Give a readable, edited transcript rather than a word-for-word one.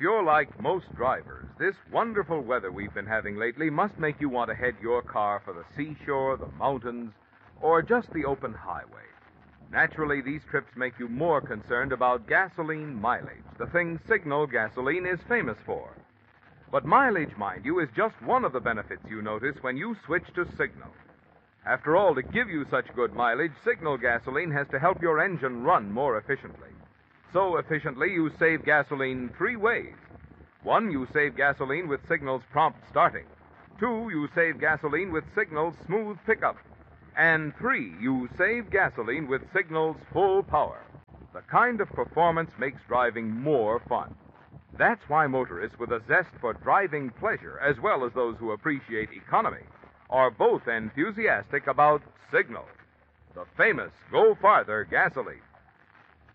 you're like most drivers, this wonderful weather we've been having lately must make you want to head your car for the seashore, the mountains, or just the open highway. Naturally, these trips make you more concerned about gasoline mileage, the thing Signal gasoline is famous for. But mileage, mind you, is just one of the benefits you notice when you switch to Signal. After all, to give you such good mileage, Signal gasoline has to help your engine run more efficiently. So efficiently, you save gasoline 3 ways. 1, you save gasoline with Signal's prompt starting. 2, you save gasoline with Signal's smooth pickup. And 3, you save gasoline with Signal's full power. The kind of performance makes driving more fun. That's why motorists with a zest for driving pleasure, as well as those who appreciate economy, are both enthusiastic about Signal, the famous Go Farther gasoline.